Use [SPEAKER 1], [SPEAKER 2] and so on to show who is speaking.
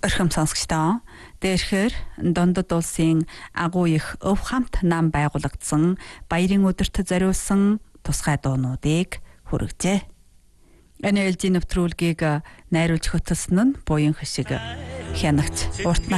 [SPEAKER 1] Орхим сонсогчдоо дээрхээр Дундад улсын агуу их өв хамт нам байгуулагдсан баярын өдөрт зориулсан тусгай дуунуудыг хүргэжээ. Энэ ээлжийн нэвтрүүлгийг найруулж хөтлсөн нь буян хишиг хянагч урт